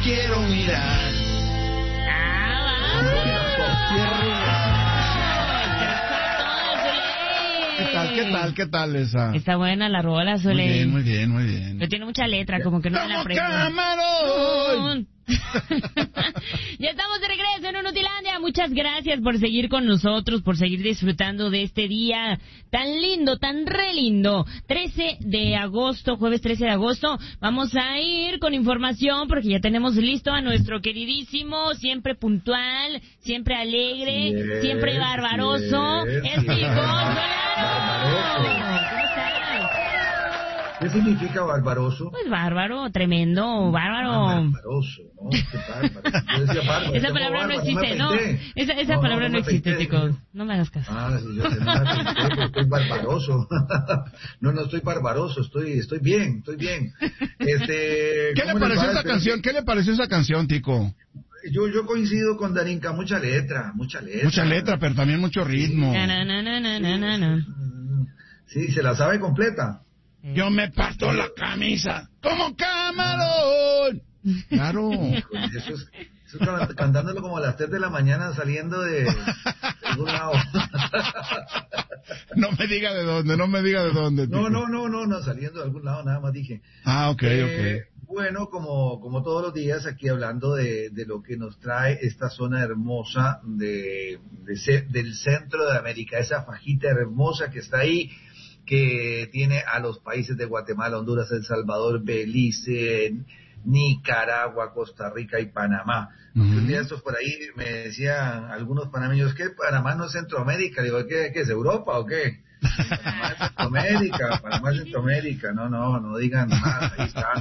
quiero mirar. ¿Qué tal esa? Está buena la rola, Soleil. Muy bien. Pero tiene mucha letra, como que no me la aprendo. ¡Camarón! Ya estamos de regreso en Unutilandia. Muchas gracias por seguir con nosotros, por seguir disfrutando de este día tan lindo, tan re lindo. 13 de agosto, jueves 13 de agosto. Vamos a ir con información porque ya tenemos listo a nuestro queridísimo, siempre puntual, siempre alegre, siempre barbaroso. Es Nico Solano. ¿Cómo estás? ¿Qué significa barbaroso? Pues bárbaro, tremendo, bárbaro. Barbaroso, ¿no? Qué bárbaro. Yo decía bárbaro. Esa palabra no existe, ¿no? Esa palabra no existe, chicos. No me hagas caso. Sí, yo sé, no me pinté, pero estoy barbaroso. No estoy barbaroso, estoy bien. ¿Qué le pareció esa canción? ¿Qué le pareció esa canción, Tico? Yo coincido con Darinka, mucha letra. Mucha letra, pero también mucho ritmo. Sí, se la sabe completa. Yo me parto la camisa como camarón. Claro. Eso es cantándolo como a las 3 de la mañana saliendo de algún lado. No me diga de dónde. No, saliendo de algún lado, nada más dije. Ok. Bueno, como todos los días, aquí hablando de lo que nos trae esta zona hermosa del centro de América, esa fajita hermosa que está ahí, que tiene a los países de Guatemala, Honduras, El Salvador, Belice, Nicaragua, Costa Rica y Panamá. Un día estos por ahí me decían algunos panameños que Panamá no es Centroamérica. Digo, ¿qué es Europa o qué? Panamá es Centroamérica. No digan nada, ahí están.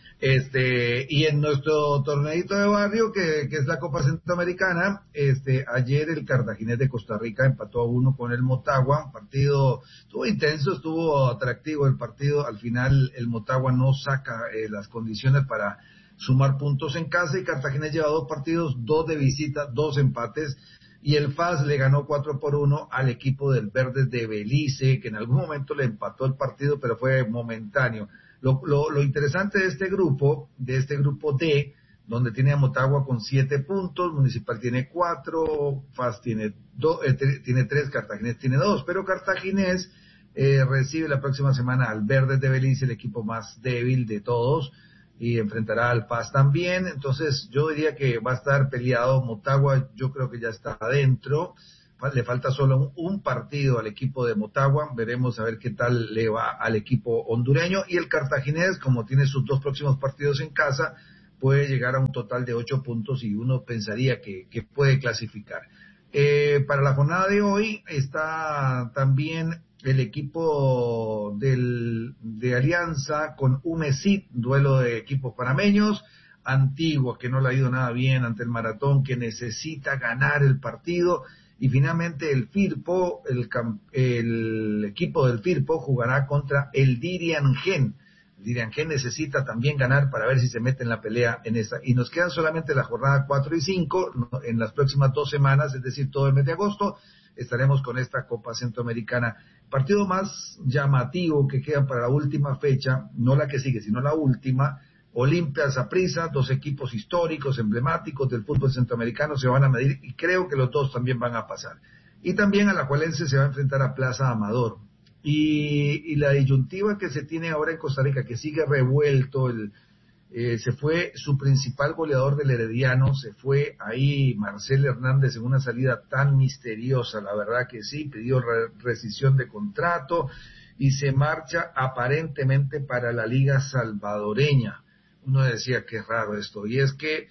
Y en nuestro torneito de barrio, que es la Copa Centroamericana, ayer el Cartaginés de Costa Rica empató a 1 con el Motagua. Partido estuvo intenso, estuvo atractivo el partido. Al final el Motagua no saca las condiciones para sumar puntos en casa, y Cartaginés lleva 2 partidos, 2 de visita, 2 empates, y el FAS le ganó 4-1 al equipo del Verdes de Belice, que en algún momento le empató el partido, pero fue momentáneo. Lo interesante de este grupo D, donde tiene a Motagua con 7 puntos, Municipal tiene 4, FAS tiene 3, Cartaginés tiene 2, pero Cartaginés recibe la próxima semana al Verdes de Belice, el equipo más débil de todos, y enfrentará al FAS también. Entonces yo diría que va a estar peleado. Motagua yo creo que ya está adentro. Le falta solo un partido al equipo de Motagua. Veremos a ver qué tal le va al equipo hondureño. Y el Cartaginés, como tiene sus 2 próximos partidos en casa, puede llegar a un total de 8 puntos y uno pensaría que puede clasificar. Para la jornada de hoy está también el equipo de Alianza con UMESIT, duelo de equipos panameños. Antigua, que no le ha ido nada bien ante el Maratón, que necesita ganar el partido. Y finalmente el Firpo, el equipo del Firpo jugará contra el Diriangén. El Diriangén necesita también ganar para ver si se mete en la pelea en esa. Y nos quedan solamente la jornada 4 y 5. En las próximas 2 semanas, es decir, todo el mes de agosto, estaremos con esta Copa Centroamericana. Partido más llamativo que quedan para la última fecha, no la que sigue, sino la última. Olimpia, Saprissa, 2 equipos históricos, emblemáticos del fútbol centroamericano, se van a medir y creo que los 2 también van a pasar. Y también Alajuelense se va a enfrentar a Plaza Amador. Y la disyuntiva que se tiene ahora en Costa Rica, que sigue revuelto, se fue su principal goleador del Herediano, se fue ahí Marcel Hernández en una salida tan misteriosa, la verdad que sí, pidió rescisión de contrato y se marcha aparentemente para la Liga Salvadoreña. Uno decía que es raro esto, y es que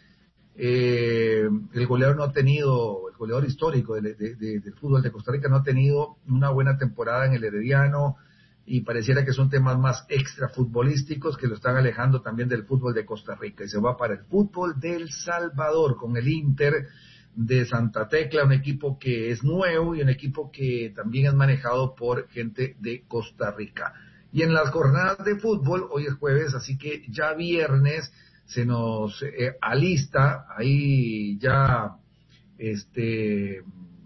el goleador histórico del fútbol de Costa Rica no ha tenido una buena temporada en el Herediano, y pareciera que son temas más extrafutbolísticos que lo están alejando también del fútbol de Costa Rica, y se va para el fútbol del Salvador con el Inter de Santa Tecla, un equipo que es nuevo y un equipo que también es manejado por gente de Costa Rica. Y en las jornadas de fútbol, hoy es jueves, así que ya viernes se nos alista ahí ya 3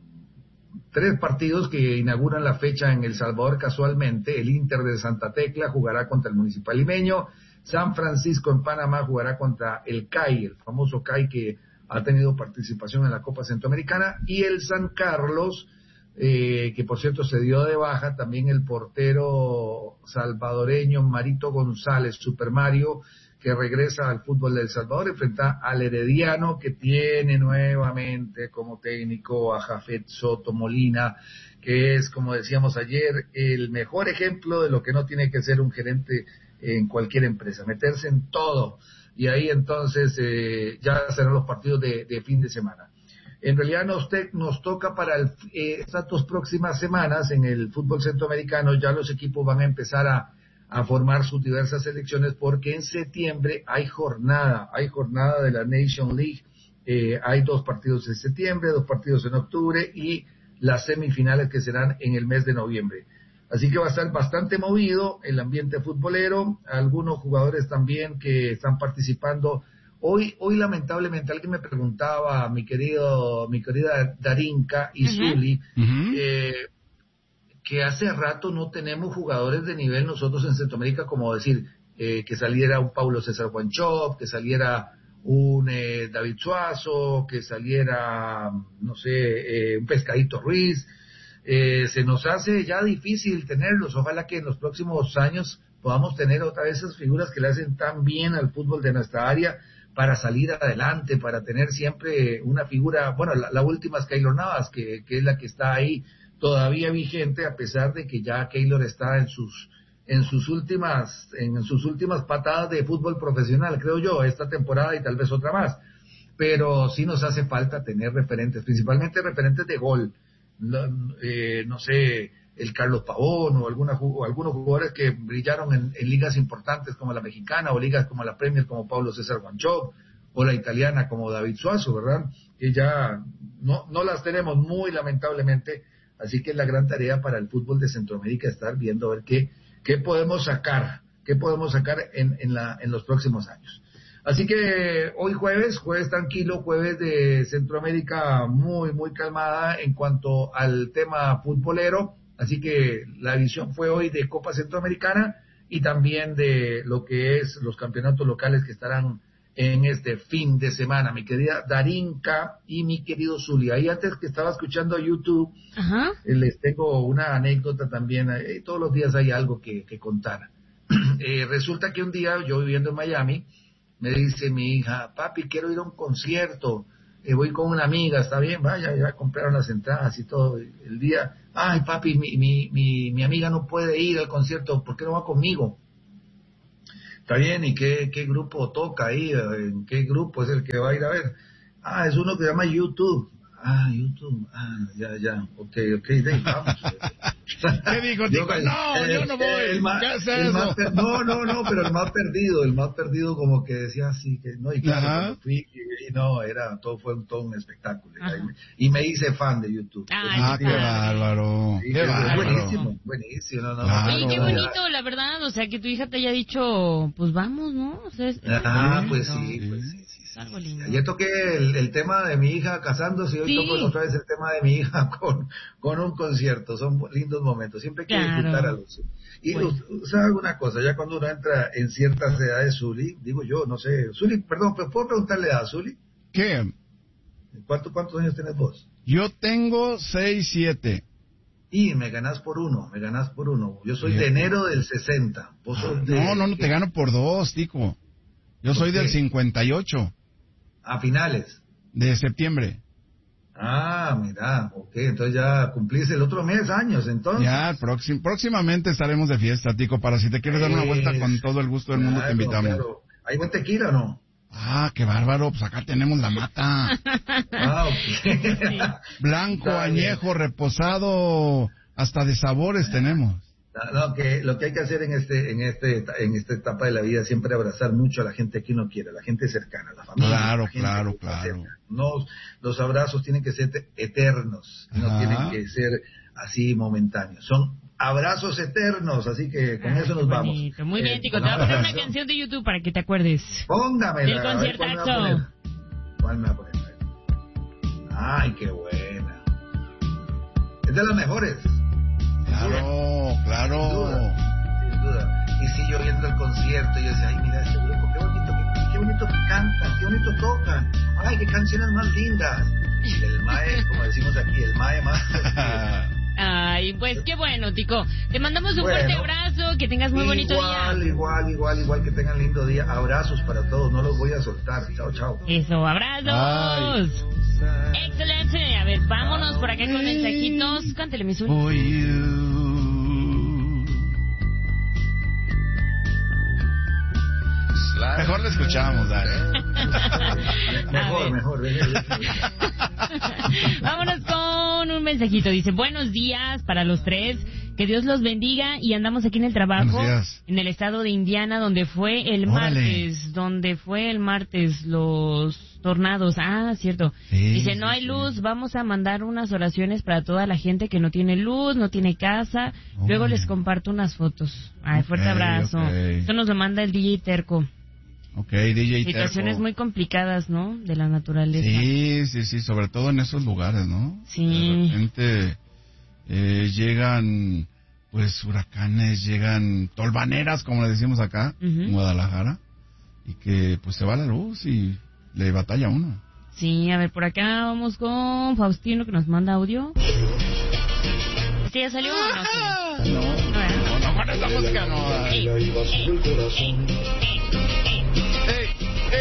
partidos que inauguran la fecha en El Salvador casualmente. El Inter de Santa Tecla jugará contra el Municipal Limeño, San Francisco en Panamá jugará contra el CAI, el famoso CAI que ha tenido participación en la Copa Centroamericana, y el San Carlos, que por cierto se dio de baja también el portero salvadoreño Marito González, Super Mario, que regresa al fútbol de El Salvador, enfrenta al Herediano, que tiene nuevamente como técnico a Jafet Soto Molina, que es, como decíamos ayer, el mejor ejemplo de lo que no tiene que ser un gerente en cualquier empresa, meterse en todo, y ahí entonces ya serán los partidos de fin de semana. En realidad nos toca para estas 2 próximas semanas en el fútbol centroamericano, ya los equipos van a empezar a formar sus diversas selecciones, porque en septiembre hay jornada de la Nation League, hay 2 partidos en septiembre, 2 partidos en octubre y las semifinales que serán en el mes de noviembre. Así que va a estar bastante movido el ambiente futbolero, algunos jugadores también que están participando. Hoy lamentablemente alguien me preguntaba, mi querida Darinka y Zuli, que hace rato no tenemos jugadores de nivel nosotros en Centroamérica, como decir, que saliera un Paulo César Guanchop, que saliera un David Suazo, que saliera, no sé, un Pescadito Ruiz. Se nos hace ya difícil tenerlos. Ojalá que en los próximos años podamos tener otra vez esas figuras que le hacen tan bien al fútbol de nuestra área para salir adelante, para tener siempre una figura. Bueno, la última es Keylor Navas, que es la que está ahí todavía vigente, a pesar de que ya Keylor está en sus últimas patadas de fútbol profesional, creo yo, esta temporada y tal vez otra más. Pero sí nos hace falta tener referentes, principalmente referentes de gol. No sé, el Carlos Pavón o algunos jugadores que brillaron en ligas importantes como la mexicana, o ligas como la Premier como Paulo César Guanchop, o la italiana como David Suazo, ¿verdad? Que ya no las tenemos, muy lamentablemente. Así que es la gran tarea para el fútbol de Centroamérica estar viendo a ver qué podemos sacar en los próximos años. Así que hoy jueves tranquilo, jueves de Centroamérica muy, muy calmada en cuanto al tema futbolero. Así que la edición fue hoy de Copa Centroamericana y también de lo que es los campeonatos locales que estarán en este fin de semana. Mi querida Darinka y mi querido Zuli. Ahí antes que estaba escuchando YouTube, les tengo una anécdota también. Todos los días hay algo que contar. Resulta que un día, yo viviendo en Miami, me dice mi hija, papi, quiero ir a un concierto, voy con una amiga, ¿está bien? Vaya, ya compraron las entradas y todo el día. Ay, papi, mi amiga no puede ir al concierto, ¿por qué no va conmigo? Está bien, ¿y qué grupo toca ahí? ¿En qué grupo es el que va a ir a ver? Es uno que se llama YouTube. YouTube. Ya. Ok, vamos. ¿Qué dijo, Tico? No, yo no voy. ¿Qué es eso? No, pero el más perdido como que decía así, que no, y claro, cuando fui, y no, fue todo un espectáculo. Y me hice fan de YouTube. Qué bárbaro. Sí, qué bárbaro. Buenísimo. No, claro. Oye, qué bonito, la verdad, o sea, que tu hija te haya dicho, pues vamos, ¿no? O sea, pues sí. Algo lindo. Ya toqué el tema de mi hija casándose y hoy toco otra vez el tema de mi hija con un concierto. Son lindos momentos. Siempre hay que disfrutar a los... Y ¿sabe una cosa? Ya cuando uno entra en ciertas edades, Zuli, digo yo, no sé. Zuli, perdón, ¿pero puedo preguntarle a Zuli? ¿Qué? ¿Cuántos años tenés vos? Yo tengo 6, 7. Y me ganás por uno. Yo soy de enero del 60. ¿Vos sos de... No, te gano por 2, Tico. Yo soy del 58. A finales de septiembre. Mira, ok, entonces ya cumplís el otro mes años, entonces. Ya, próximamente estaremos de fiesta, Tico, para si te quieres dar una vuelta con todo el gusto del mundo te invitamos. Claro. ¿Hay buen tequila o no? Qué bárbaro, pues acá tenemos la mata. Ok. Blanco, añejo, reposado, hasta de sabores tenemos. No, que lo que hay que hacer en esta etapa de la vida es siempre abrazar mucho a la gente que uno quiere, a la gente cercana, a la familia. Claro. No, los abrazos tienen que ser eternos, no tienen que ser así momentáneos. Son abrazos eternos, así que con eso nos vamos. Muy bien, Tico, te voy a poner una canción de YouTube para que te acuerdes. Póngamela. El conciertazo. ¿Cuál me va a poner? Ay, qué buena. Es de las mejores. Claro. Sin duda. y sí, yo viendo el concierto, y yo decía, ay, mira ese grupo, qué bonito que cantan, qué bonito tocan, ay, qué canciones más lindas. Y el mae, como decimos aquí, el mae más... Ay, pues qué bueno, Tico. Te mandamos un fuerte abrazo, que tengas muy bonito día. Igual, que tengan lindo día. Abrazos para todos, no los voy a soltar. Chao, chao. Eso, abrazos. Ay. Excelente. A ver, vámonos por acá con mensajitos. Cántale, mi Zuli. Mejor lo escuchamos, dale. Mejor. Vámonos con un mensajito. Dice, buenos días para los tres. Que Dios los bendiga. Y andamos aquí en el trabajo, en el estado de Indiana, donde fue el martes los tornados. Ah, cierto. Sí, dice, no hay luz. Vamos a mandar unas oraciones para toda la gente que no tiene luz, no tiene casa. Luego les comparto unas fotos. Ay, fuerte abrazo. Esto nos lo manda el DJ Terco. DJ situaciones Terco. Muy complicadas, ¿no? De la naturaleza. Sí, sobre todo en esos lugares, ¿no? Sí. De repente llegan, pues, huracanes, llegan tolvaneras, como le decimos acá, en Guadalajara, y que, pues, se va la luz y le batalla uno. Sí, a ver, por acá vamos con Faustino, que nos manda audio. ¿Este ya salió o no? No, con esa música no.